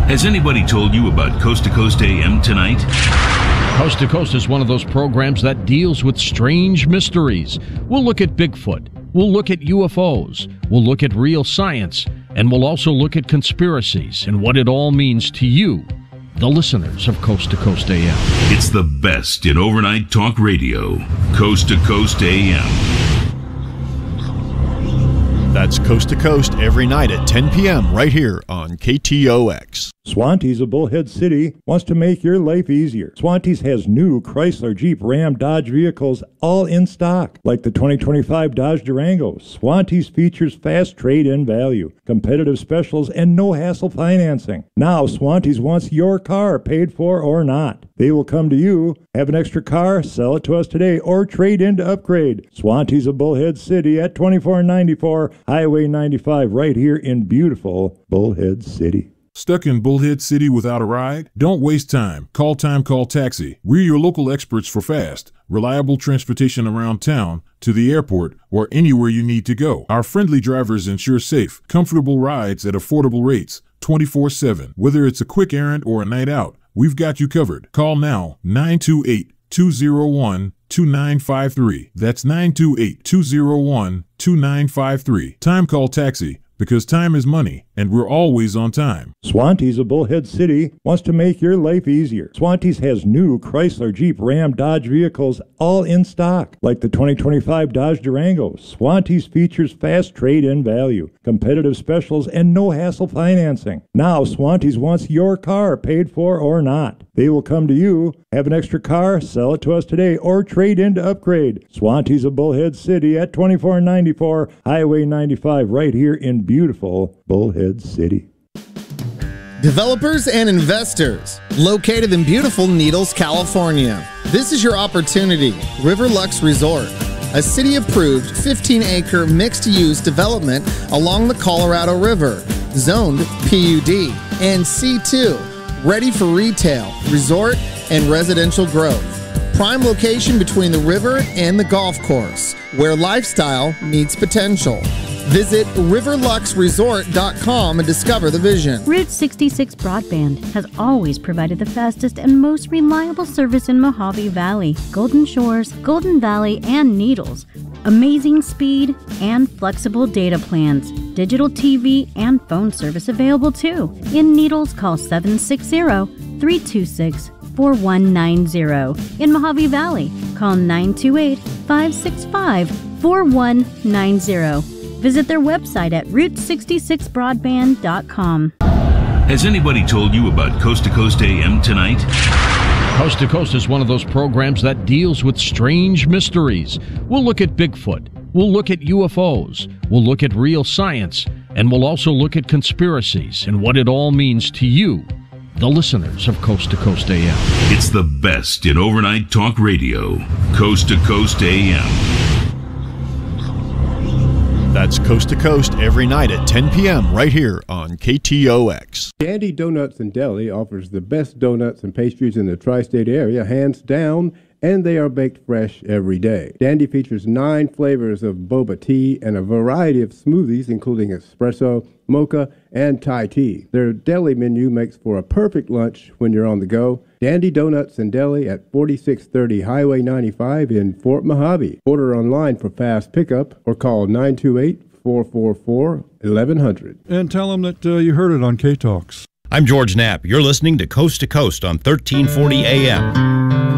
Has anybody told you about Coast to Coast AM tonight? Coast to Coast is one of those programs that deals with strange mysteries. We'll look at Bigfoot. We'll look at UFOs. We'll look at real science. And we'll also look at conspiracies and what it all means to you, the listeners of Coast to Coast AM. It's the best in overnight talk radio. Coast to Coast AM. That's Coast to Coast every night at 10 p.m. right here on KTOX. Swantees of Bullhead City wants to make your life easier. Swantees has new Chrysler, Jeep, Ram, Dodge vehicles all in stock, like the 2025 Dodge Durango. Swantees features fast trade-in value, competitive specials, and no-hassle financing. Now Swantees wants your car, paid for or not. They will come to you, have an extra car, sell it to us today, or trade in to upgrade. Swantees of Bullhead City at 2494 Highway 95, right here in beautiful Bullhead City. Stuck in Bullhead City without a ride? Don't waste time. Call Taxi. We're your local experts for fast, reliable transportation around town, to the airport, or anywhere you need to go. Our friendly drivers ensure safe, comfortable rides at affordable rates, 24/7. Whether it's a quick errand or a night out, we've got you covered. Call now, 928-201-2953. That's 928-201-2953. Time Call Taxi, because time is money, and we're always on time. Swantees of Bullhead City wants to make your life easier. Swantees has new Chrysler, Jeep, Ram, Dodge vehicles all in stock, like the 2025 Dodge Durango. Swantees features fast trade-in value, competitive specials, and no-hassle financing. Now Swantees wants your car, paid for or not. They will come to you, have an extra car, sell it to us today, or trade in to upgrade. Swantees of Bullhead City at 2494 Highway 95, right here in beautiful Bullhead City. Developers and investors, located in beautiful Needles, California. This is your opportunity. Riverlux Resort, a city-approved 15-acre mixed-use development along the Colorado River, zoned PUD and C2, ready for retail, resort, and residential growth. Prime location between the river and the golf course, where lifestyle meets potential. Visit riverluxresort.com and discover the vision. Route 66 Broadband has always provided the fastest and most reliable service in Mojave Valley, Golden Shores, Golden Valley, and Needles. Amazing speed and flexible data plans. Digital TV and phone service available too. In Needles, call 760-326-4190. In Mojave Valley, call 928-565-4190. Visit their website at route66broadband.com. Has anybody told you about Coast to Coast AM tonight? Coast to Coast is one of those programs that deals with strange mysteries. We'll look at Bigfoot. We'll look at UFOs. We'll look at real science. And we'll also look at conspiracies and what it all means to you, the listeners of Coast to Coast AM. It's the best in overnight talk radio. Coast to Coast AM. That's Coast to Coast every night at 10 p.m. right here on KTOX. Dandy Donuts and Deli offers the best donuts and pastries in the tri-state area, hands down, and they are baked fresh every day. Dandy features 9 flavors of boba tea and a variety of smoothies, including espresso, mocha, and Thai tea. Their deli menu makes for a perfect lunch when you're on the go. Dandy Donuts and Deli at 4630 Highway 95 in Fort Mojave. Order online for fast pickup or call 928-444-1100. And tell them that you heard it on K-Talks. I'm George Knapp. You're listening to Coast on 1340 AM.